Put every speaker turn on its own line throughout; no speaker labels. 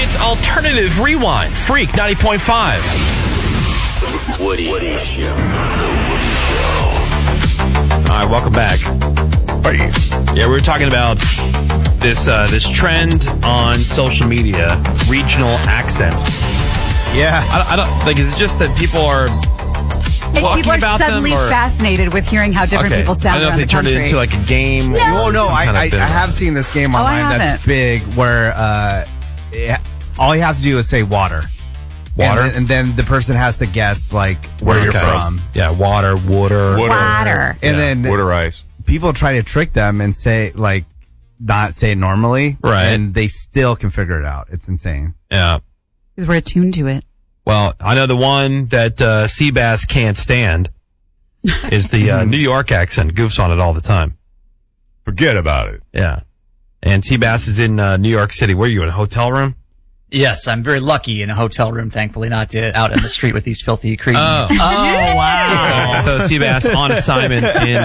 It's Alternative Rewind, Freak 90.5.
Woody Show.
All right, welcome back. Yeah, we were talking about this trend on social media, regional accents.
Yeah,
I don't like. Is it just that people are talking
people are
about
suddenly
them, or?
fascidn't with hearing how different people sound
I don't know
around
if they
the
turned it
country.
into like a game.
No, I
Kind of
have seen this game
I
online that's
haven't.
big where all you have to do is say water.
Water?
And then the person has to guess, like, where you're from.
Yeah, water.
Water.
And then
water ice.
people try to trick them and say, like, not say it normally.
Right.
And they still can figure it out. It's insane.
Yeah.
Because we're attuned to it.
Well, I know the one that Seabass can't stand is the New York accent. Goofs on it all the time.
Forget about it.
Yeah. And Seabass is in New York City. Where are you, in a hotel room?
Yes, I'm very lucky in a hotel room, thankfully, not out in the street with these filthy cretins.
Oh, wow. So Seabass on assignment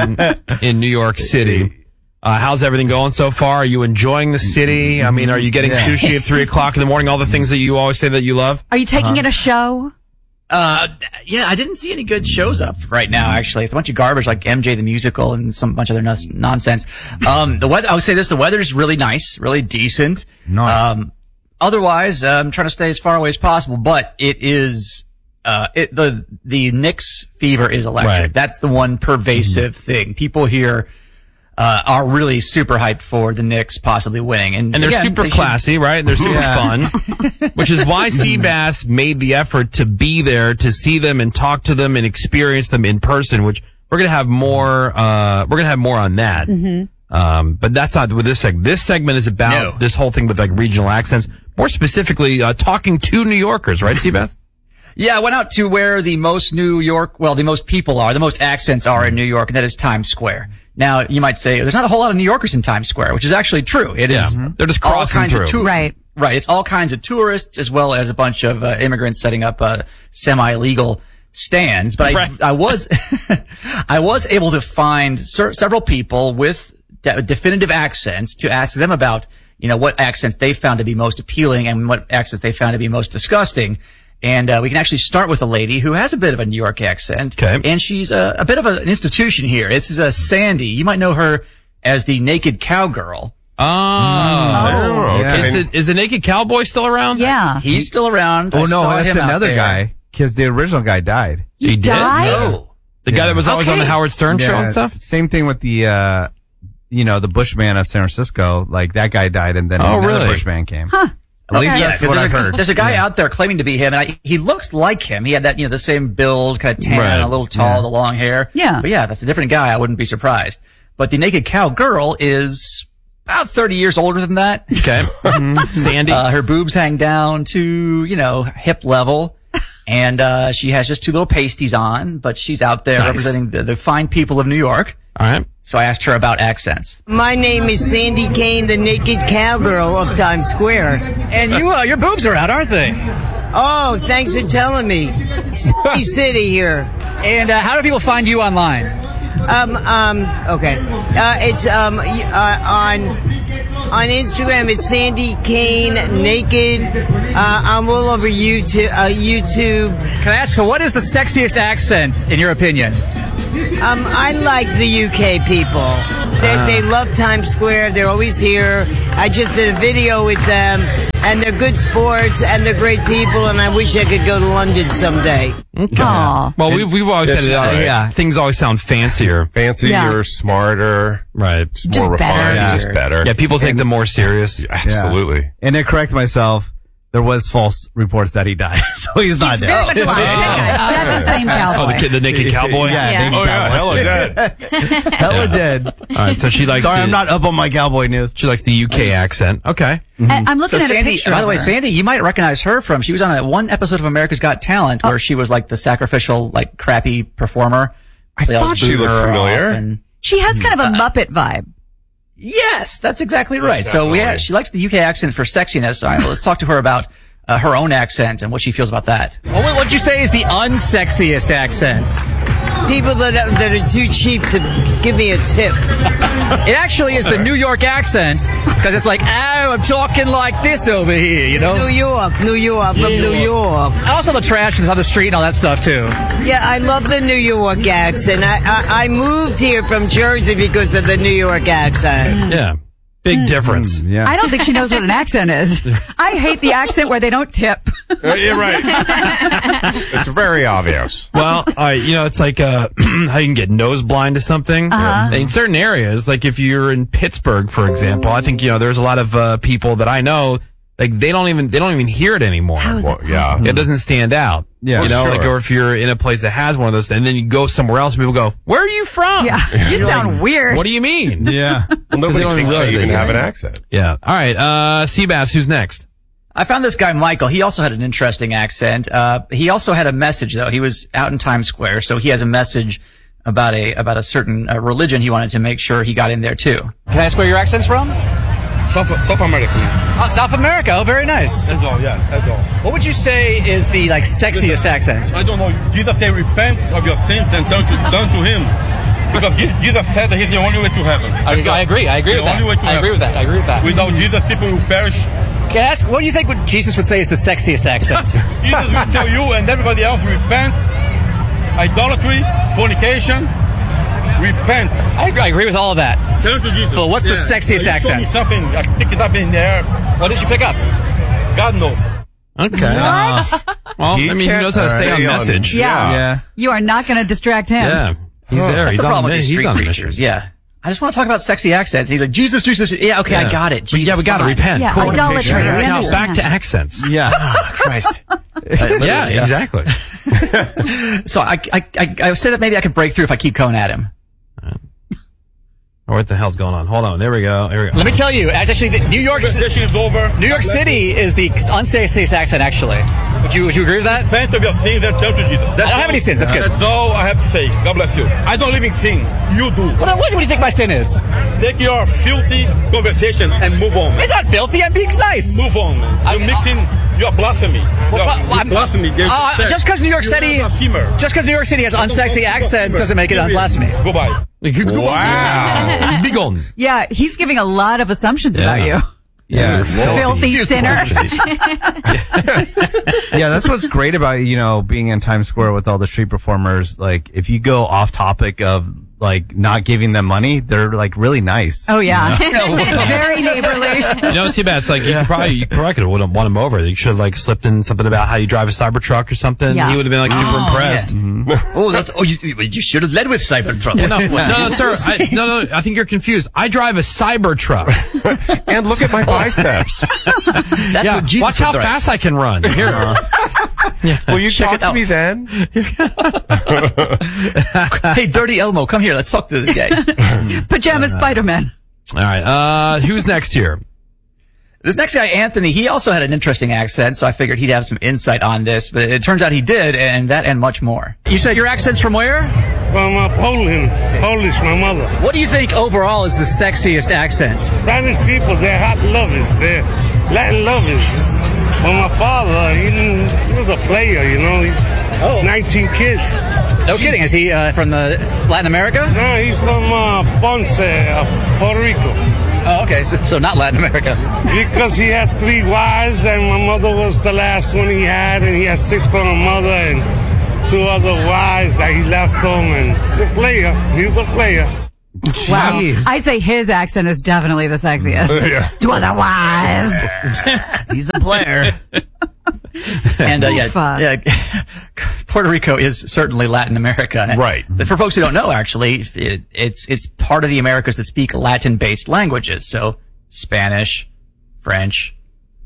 in New York City. How's everything going so far? Are you enjoying the city? I mean, are you getting sushi at 3 o'clock in the morning? All the things that you always say that you love?
Are you taking it a show?
Yeah, I didn't see any good shows up right now, actually. It's a bunch of garbage like MJ the Musical and some bunch of other nonsense. The weather, I would say this, the weather's really nice, really decent.
Nice.
Otherwise, I'm trying to stay as far away as possible, but it is, the Knicks fever is electric.
Right.
That's the one pervasive thing. People here, are really super hyped for the Knicks possibly winning. And
they're
again,
super classy, right? They're super fun, which is why Seabass made the effort to be there to see them and talk to them and experience them in person, which we're going to have more, on that. But that's not with this segment. This segment is about this whole thing with like regional accents, more specifically, talking to New Yorkers, right, Seabass?
Yeah, I went out to where the most the most people are, the most accents are in New York, and that is Times Square. Now, you might say, there's not a whole lot of New Yorkers in Times Square, which is actually true. It is.
They're just crossing
all kinds
through.
Of
Right.
Right. It's all kinds of tourists as well as a bunch of immigrants setting up semi-legal stands. But I was able to find several people with definitive accents to ask them about, what accents they found to be most appealing and what accents they found to be most disgusting. And we can actually start with a lady who has a bit of a New York accent.
Okay.
And she's a bit of an institution here. This is Sandy. You might know her as the Naked Cowgirl.
Oh.
Okay.
Is the Naked Cowboy still around?
Yeah.
He's still around.
Oh,
I
no,
saw
that's
him out
another
there.
guy. Because the original guy died.
He did?
died?
No.
The guy that was always on the
Okay.
Howard Stern show and stuff?
Same thing with the, the Bushman of San Francisco. Like, that guy died, and then another
really?
Bushman came.
Huh.
At least
Okay.
that's
'cause
what
there's
I've heard.
There's a guy out there claiming to be him, and he looks like him. He had that, the same build, kind of tan,
Right.
a little tall,
Yeah.
the long hair.
Yeah.
But yeah, that's a different guy. I wouldn't be surprised. But the Naked Cowgirl is about 30 years older than that.
Okay. Sandy.
Her boobs hang down to, hip level. And, she has just two little pasties on, but she's out there
Nice.
representing the fine people of New York.
All right.
So I asked her about accents.
My name is Sandy Kane, the Naked Cowgirl of Times Square.
And your boobs are out, aren't they?
Oh, thanks for telling me. City City here.
And, how do people find you online?
Okay. It's, on Instagram, it's Sandy Kane Naked. I'm all over YouTube.
Can I ask, so what is the sexiest accent, in your opinion?
I like the UK people. They love Times Square. They're always here. I just did a video with them, and they're good sports, and they're great people, and I wish I could go to London someday.
Okay.
Aw.
Well, we've always said it.
right.
Things always sound fancier.
Fancier,
Yeah.
smarter,
Right.
just more
better.
refined,
Yeah.
just better.
Yeah, people take them more serious.
Absolutely.
And to correct myself, there was false reports that he died, so he's not
It's
dead.
very much alive. Same guy. That's the same
Oh,
cowboy.
the Naked Cowboy?
Yeah,
Yeah.
Naked
Oh, yeah,
Cowboy.
hella dead.
Hella dead.
All right, so she likes
Sorry,
the,
I'm not up on my cowboy news.
she likes the UK accent. Okay.
And I'm looking
So
at a
Sandy,
picture
by the
of
way,
her.
Sandy, you might recognize her from, she was on one episode of America's Got Talent where she was like the sacrificial, like crappy performer.
I
They always
thought she
booed
looked
her
familiar.
off and-
She has kind of a Muppet vibe.
Yes, that's exactly right. So
Definitely.
she likes the UK accent for sexiness. All right, well, let's talk to her about her own accent and what she feels about that. Well, what'd you say is the unsexiest accent?
people that are too cheap to give me a tip.
It actually is the New York accent, because it's like, oh, I'm talking like this over here, you know?
New York, from New York.
Also the trash is on the street and all that stuff, too.
Yeah, I love the New York accent. I moved here from Jersey because of the New York accent.
Yeah. Big difference.
Yeah.
I don't think she knows what an accent is. I hate the accent where they don't tip.
You're right. It's very obvious.
Well, it's like how you can get nose blind to something. In certain areas, like if you're in Pittsburgh, for example, I think there's a lot of people that I know, like they don't even hear it anymore.
How is
Well,
it?
yeah.
It doesn't stand out.
Yeah.
Sure.
Like, or if you're in a place that has one of those, and then you go somewhere else, and people go, "Where are you from?"
Yeah, you
You're
sound weird.
What do you mean?
Yeah.
Well, nobody
don't
thinks
realize
they even
that,
have an
yeah.
accent.
Yeah. All right. Seabass, who's next?
I found this guy, Michael. He also had an interesting accent. He also had a message, though. He was out in Times Square, so he has a message about a certain religion he wanted to make sure he got in there, too. Can I ask where your accent's from?
South America.
Oh, South America. Oh, very nice.
That's all, yeah, that's all.
What would you say is the, sexiest accent?
I don't know. Jesus said, repent of your sins and turn to Him. Because Jesus said that He's the only way to heaven.
I agree. I agree with that. I agree with that. I agree with that.
Without Jesus, people will perish.
Can I ask, what do you think Jesus would say is the sexiest accent?
Jesus will tell you and everybody else, repent, idolatry, fornication, repent.
I agree with all of that.
Turn to Jesus.
But what's the sexiest
You told me
accent?
something, I picked it up in the air.
What did you pick up?
God knows.
Okay.
What?
Well,
He
I mean, he
can't
knows how to stay on
stay on-
message.
Yeah.
Yeah.
You are not going to distract him.
Yeah. He's there.
That's
He's
the
on
problem
the
with these
he's
street
on the
preachers.
mission.
Yeah. I just want to talk about sexy accents. He's like, Jesus. Yeah, okay, I got it.
But yeah, we got to
fine.
repent.
Yeah,
Cool.
idolatry,
Yeah,
we
now
understand.
back to accents.
Yeah.
Christ.
Yeah, exactly.
So I said that maybe I could break through if I keep going at him.
What the hell's going on? Hold on. There we go.
Let me tell you, actually, New York
Session is over.
City is the unsexiest accent, actually. Would you agree with that?
Repent of your sins and turn to Jesus.
I don't have any sins. That's good.
That's all I have to say. God bless you. I don't live in sin. You do.
What do you think my sin is?
Take your filthy conversation and move on.
It's not filthy. I'm being nice.
Move on. You're mixing. You're blasphemy. You're blasphemy.
Just because New York City has unsexy accents doesn't make it blasphemy.
Goodbye.
Wow. Be gone.
Yeah, he's giving a lot of assumptions about you.
Yeah.
Filthy sinner.
Yeah, that's what's great about, being in Times Square with all the street performers. Like, if you go off topic of, not giving them money, they're, really nice.
Oh, yeah. Very neighborly.
Seabass, you probably could have won him over. You should have, slipped in something about how you drive a Cybertruck or something.
Yeah.
He would have been, super impressed.
Yeah. You should have led with Cybertruck.
No, sir. I think you're confused. I drive a Cybertruck.
And look at my biceps.
That's what Jesus
Watch how
said, right?
fast I can run. Here.
Will you
Check
talk
it
to
out.
me then?
Hey, Dirty Elmo, come here. Let's talk to this guy.
Pajama Spider-Man.
All right. Who's next here?
This next guy, Anthony, he also had an interesting accent, so I figured he'd have some insight on this, but it turns out he did, and that and much more. You said your accent's from where?
From Poland. Polish, my mother.
What do you think overall is the sexiest accent?
Spanish people, they're hot lovers. They're Latin lovers. So my father, he was a player, 19 kids.
No kidding. Is he from Latin America?
No, he's from Ponce, Puerto Rico.
Oh, okay. So not Latin America.
Because he had 3 wives, and my mother was the last one he had, and he had 6 from my mother and 2 other wives that he left home. And he's a player. He's a player.
Wow. I'd say his accent is definitely the sexiest.
Yeah.
To otherwise.
He's a player.
And Puerto Rico is certainly Latin America,
Right.
But for folks who don't know, actually, it's part of the Americas that speak Latin-based languages. So Spanish, French,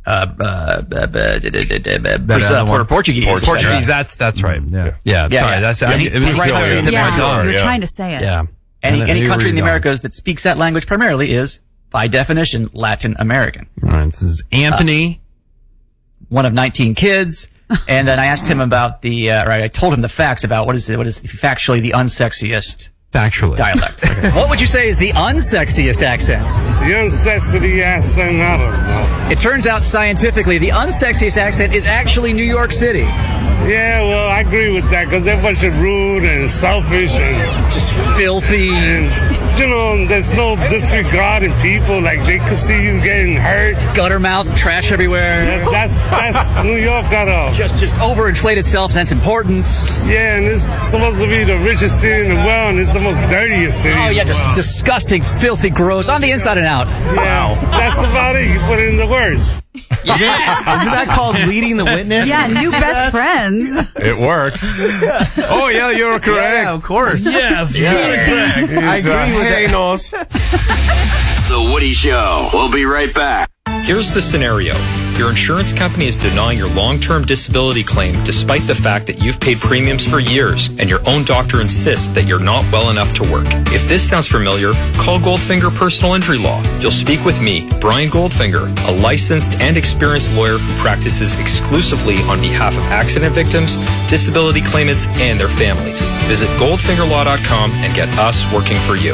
Portuguese.
Portuguese. That's right.
Yeah.
Yeah.
Yeah,
Sorry.
yeah.
That's
Yeah,
it was right there.
Yeah, you're
yeah.
trying to say it.
Yeah.
Any country in the
Americas.
Americas that speaks that language primarily is, by definition, Latin American.
All right. This is Anthony.
One of 19 kids. And then I asked him about I told him the facts about what is factually the unsexiest
Factually.
dialect. What would you say is the unsexiest accent?
The unsexy accent, I don't know.
It turns out scientifically the unsexiest accent is actually New York City.
Yeah, well, I agree with that because they're a bunch of rude and selfish and
just filthy.
And, you know, there's no disregard in people. Like, they could see you getting hurt.
Gutter mouth, trash everywhere.
That's New York got a...
Just overinflated self-sense importance.
Yeah, and it's supposed to be the richest city in the world, and it's the most dirtiest city.
Oh, yeah, just disgusting, filthy, gross, on the inside and out.
Yeah, that's about it. You put it in the words.
Isn't that called leading the witness?
Yeah, new best friends.
It works. Oh, yeah, you're correct.
Yeah, of course.
Yes,
correct.
I agree with
Thanos.
The Woody Show. We'll be right back.
Here's the scenario. Your insurance company is denying your long-term disability claim despite the fact that you've paid premiums for years and your own doctor insists that you're not well enough to work. If this sounds familiar, call Goldfinger Personal Injury Law. You'll speak with me, Brian Goldfinger, a licensed and experienced lawyer who practices exclusively on behalf of accident victims, disability claimants, and their families. Visit goldfingerlaw.com and get us working for you.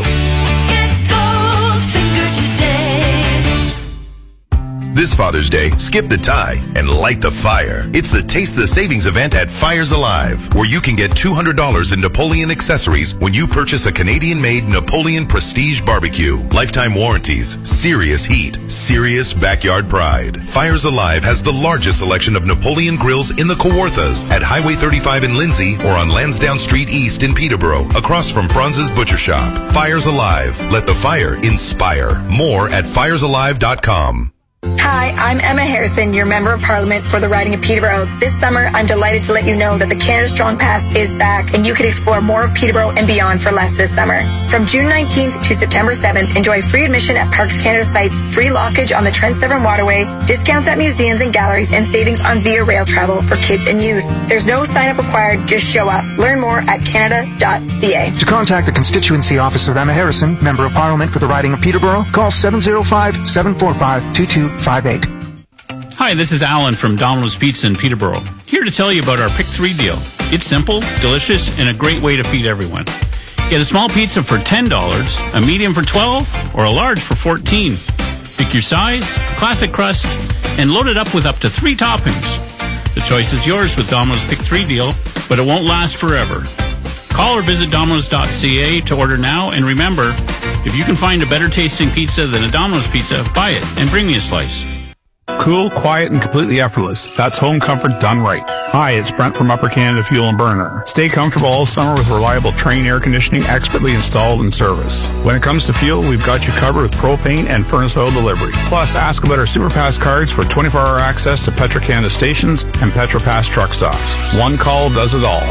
This Father's Day, skip the tie and light the fire. It's the Taste the Savings event at Fires Alive, where you can get $200 in Napoleon accessories when you purchase a Canadian-made Napoleon Prestige Barbecue. Lifetime warranties, serious heat, serious backyard pride. Fires Alive has the largest selection of Napoleon grills in the Kawarthas at Highway 35 in Lindsay or on Lansdowne Street East in Peterborough, across from Franz's Butcher Shop. Fires Alive. Let the fire inspire. More at firesalive.com.
Hi, I'm Emma Harrison, your Member of Parliament for the riding of Peterborough. This summer, I'm delighted to let you know that the Canada Strong Pass is back, and you can explore more of Peterborough and beyond for less this summer. From June 19th to September 7th, enjoy free admission at Parks Canada sites, free lockage on the Trent Severn Waterway, discounts at museums and galleries, and savings on Via Rail travel for kids and youth. There's no sign-up required, just show up. Learn more at canada.ca.
To contact the constituency office of Emma Harrison, Member of Parliament for the riding of Peterborough, call 705-745-2258.
Hi, this is Alan from Domino's Pizza in Peterborough. Here to tell you about our Pick 3 deal. It's simple, delicious, and a great way to feed everyone. Get a small pizza for $10, a medium for $12, or a large for $14. Pick your size, classic crust, and load it up with up to 3 toppings. The choice is yours with Domino's Pick 3 deal, but it won't last forever. Call or visit Domino's.ca to order now, and remember, if you can find a better tasting pizza than a Domino's pizza, buy it and bring me a slice.
Cool, quiet, and completely effortless. That's home comfort done right. Hi, it's Brent from Upper Canada Fuel and Burner. Stay comfortable all summer with reliable Trane air conditioning expertly installed and serviced. When it comes to fuel, we've got you covered with propane and furnace oil delivery. Plus, ask about our SuperPass cards for 24-hour access to Petro-Canada stations and PetroPass truck stops. One call does it all.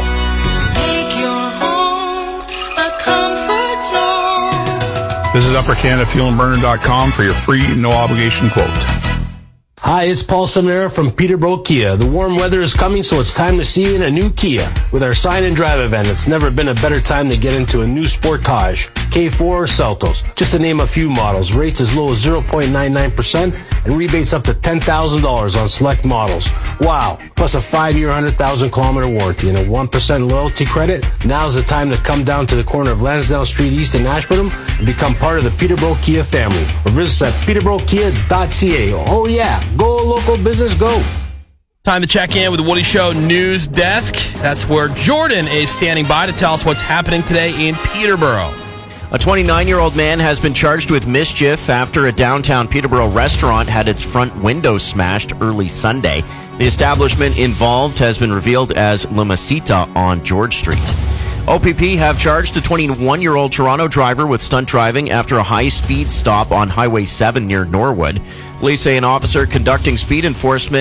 Visit UpperCanadaFuelandBurner.com for your free, no-obligation quote.
Hi, it's Paul Seminara from Peterborough Kia. The warm weather is coming, so it's time to see you in a new Kia. With our Sign and Drive event, it's never been a better time to get into a new Sportage, K4 or Seltos. Just to name a few models, rates as low as 0.99% and rebates up to $10,000 on select models. Wow. Plus a 5-year, 100,000-kilometer warranty and a 1% loyalty credit. Now's the time to come down to the corner of Lansdowne Street East in Ashburnham and become part of the Peterborough Kia family. Or visit us at peterboroughkia.ca. Oh yeah, go local business, go.
Time to check in with the Woody Show News Desk. That's where Jordan is standing by to tell us what's happening today in Peterborough.
A 29-year-old man has been charged with mischief after a downtown Peterborough restaurant had its front window smashed early Sunday. The establishment involved has been revealed as La Mesita on George Street. OPP have charged a 21-year-old Toronto driver with stunt driving after a high-speed stop on Highway 7 near Norwood. Police say an officer conducting speed enforcement